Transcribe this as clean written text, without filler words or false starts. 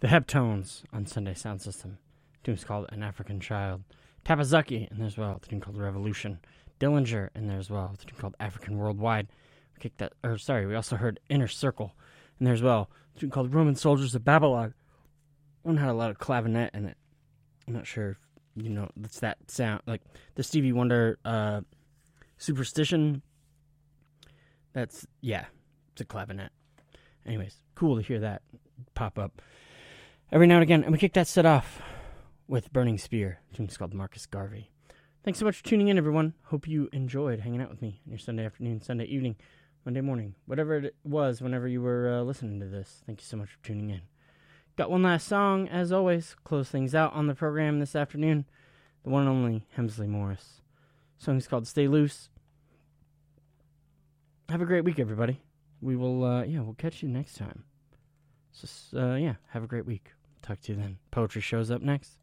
The Heptones on Sunday Sound System. The tune's called An African Child. Tapazuki in there as well. The tune called Revolution. Dillinger in there as well. The tune called African Worldwide. We also heard Inner Circle in there as well. The tune called Roman Soldiers of Babylon. One had a lot of clavinet in it. I'm not sure if you know, it's that sound, like the Stevie Wonder Superstition. It's a clavinet. Anyways, cool to hear that pop up every now and again. And we kicked that set off with Burning Spear. The tune's called Marcus Garvey. Thanks so much for tuning in, everyone. Hope you enjoyed hanging out with me on your Sunday afternoon, Sunday evening, Monday morning, whatever it was whenever you were listening to this. Thank you so much for tuning in. Got one last song, as always, close things out on the program this afternoon. The one and only Hemsley Morris. The song is called Stay Loose. Have a great week, everybody. We will, we'll catch you next time. So, have a great week. Talk to you then. Poetry show's up next.